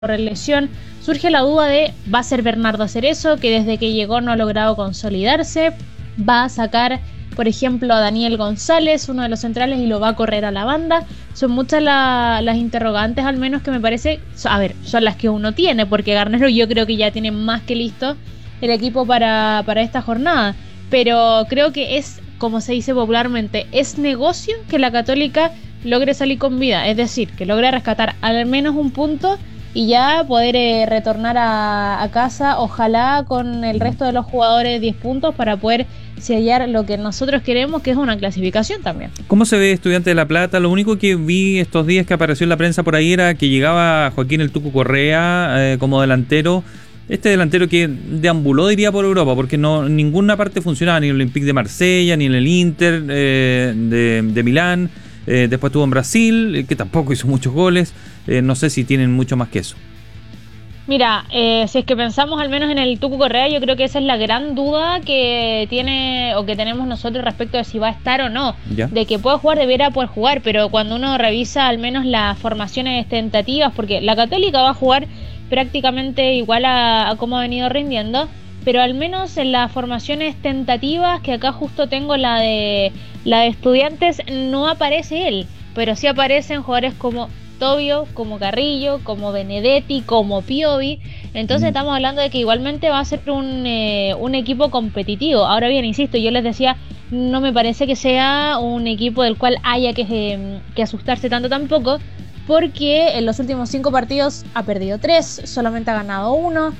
por lesión. Surge la duda de, ¿va a ser Bernardo Cerezo, que desde que llegó no ha logrado consolidarse? ¿Va a sacar, por ejemplo, a Daniel González, uno de los centrales, y lo va a correr a la banda? Son muchas las interrogantes, al menos, que me parece, a ver, son las que uno tiene, porque Garnero yo creo que ya tiene más que listo el equipo para esta jornada. Pero creo que es, como se dice popularmente, es negocio que la Católica logre salir con vida, es decir, que logre rescatar al menos un punto y ya poder retornar a casa, ojalá con el resto de los jugadores 10 puntos para poder sellar lo que nosotros queremos, que es una clasificación también. ¿Cómo se ve Estudiantes de La Plata? Lo único que vi estos días que apareció en la prensa por ahí era que llegaba Joaquín el Tucu Correa como delantero. Este delantero que deambuló, diría, por Europa, porque no ninguna parte funcionaba, ni en el Olympique de Marsella, ni en el Inter de Milán. Después estuvo en Brasil, que tampoco hizo muchos goles. No sé si tienen mucho más que eso. Mira, si es que pensamos al menos en el Tucu Correa, yo creo que esa es la gran duda que tiene o que tenemos nosotros respecto de si va a estar o no. ¿Ya? De que puede jugar, deberá poder jugar, pero cuando uno revisa al menos las formaciones tentativas, porque la Católica va a jugar prácticamente igual a cómo ha venido rindiendo, pero al menos en las formaciones tentativas, que acá justo tengo la de Estudiantes, no aparece él, pero sí aparecen jugadores como Tobio, como Carrillo, como Benedetti, como Piovi. Entonces estamos hablando de que igualmente va a ser un equipo competitivo. Ahora bien, insisto, yo les decía, no me parece que sea un equipo del cual haya que asustarse tanto tampoco, porque en los últimos 5 partidos ha perdido 3, solamente ha ganado 1.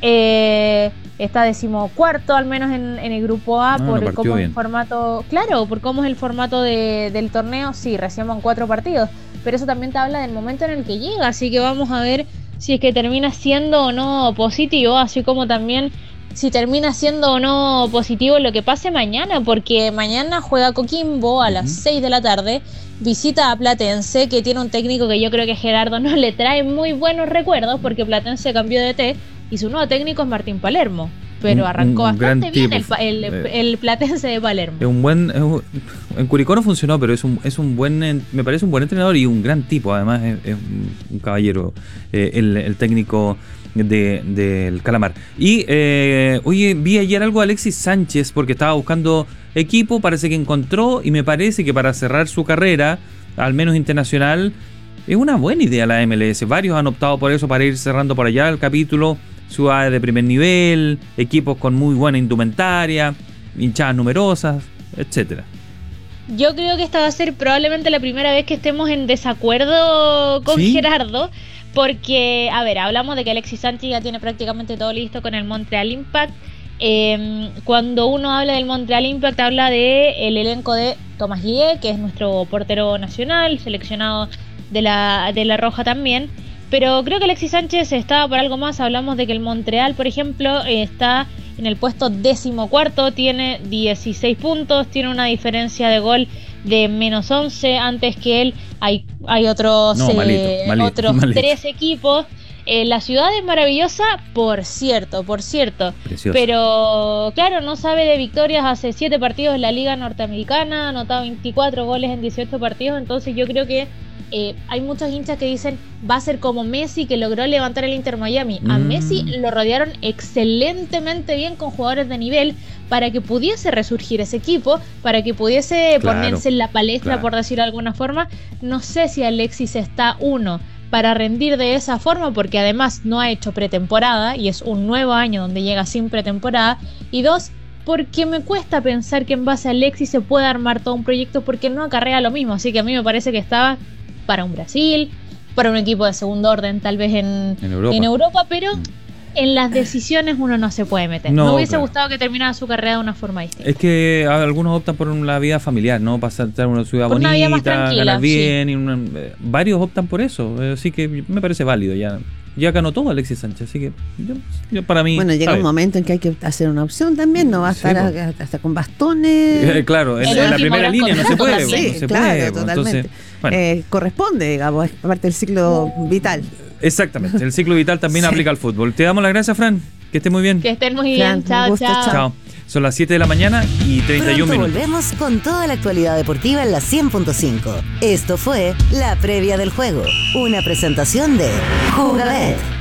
Está 14º al menos en el grupo A, por cómo es el formato, claro, por cómo es el formato del torneo. Sí, recién van 4 partidos, pero eso también te habla del momento en el que llega, así que vamos a ver si es que termina siendo o no positivo, así como también si termina siendo o no positivo lo que pase mañana, porque mañana juega Coquimbo a las 6 de la tarde, visita a Platense, que tiene un técnico que yo creo que Gerardo no le trae muy buenos recuerdos, porque Platense cambió de DT y su nuevo técnico es Martín Palermo, pero arrancó bastante bien el Platense de Palermo. En Curicó no funcionó, pero me parece un buen entrenador y un gran tipo, además es un caballero, el técnico del Calamar. Y oye, vi ayer algo de Alexis Sánchez, porque estaba buscando equipo, parece que encontró, y me parece que para cerrar su carrera, al menos internacional, es una buena idea la MLS. Varios han optado por eso, para ir cerrando por allá el capítulo. Ciudades de primer nivel, equipos con muy buena indumentaria, hinchadas numerosas, etcétera. Yo creo que esta va a ser probablemente la primera vez que estemos en desacuerdo con Gerardo, porque, a ver, hablamos de que Alexis Sánchez ya tiene prácticamente todo listo con el Montreal Impact. Cuando uno habla del Montreal Impact, habla de el elenco de Thomas Guillet, que es nuestro portero nacional, seleccionado de la Roja también. Pero creo que Alexis Sánchez está por algo más. Hablamos de que el Montreal, por ejemplo, está en el puesto 14º, tiene 16 puntos, tiene una diferencia de gol de -11. Antes que él hay otros, malito. 3 equipos. La ciudad es maravillosa, por cierto. Precioso. Pero claro, no sabe de victorias hace 7 partidos en la Liga Norteamericana, ha anotado 24 goles en 18 partidos. Entonces yo creo que hay muchos hinchas que dicen va a ser como Messi, que logró levantar el Inter Miami. A Messi lo rodearon excelentemente bien con jugadores de nivel para que pudiese resurgir ese equipo, para que pudiese ponerse en la palestra, por decirlo de alguna forma. No sé si Alexis está, uno, para rendir de esa forma, porque además no ha hecho pretemporada y es un nuevo año donde llega sin pretemporada, y 2, porque me cuesta pensar que en base a Alexis se pueda armar todo un proyecto, porque no acarrea lo mismo. Así que a mí me parece que estaba para un Brasil, para un equipo de segundo orden tal vez en Europa, pero en las decisiones uno no se puede meter. Me hubiese gustado que terminara su carrera de una forma distinta. Es que algunos optan por la vida familiar, ¿no? Pasar a una ciudad bonita, una vida más tranquila, ganar bien, y varios optan por eso, así que me parece válido. Ya ganó todo Alexis Sánchez, así que yo para mí... Bueno, llega un momento en que hay que hacer una opción también, no va a estar hasta con bastones. Claro, en la primera línea no se puede. Totalmente. Entonces, corresponde, digamos, es parte del ciclo vital. Exactamente, el ciclo vital también aplica al fútbol. Te damos las gracias, Fran, que estés muy bien. Que estén muy bien, chao. Chao. Son las 7 de la mañana y 31 minutos. Volvemos con toda la actualidad deportiva en la 100.5. Esto fue La Previa del Juego, una presentación de Jugabet.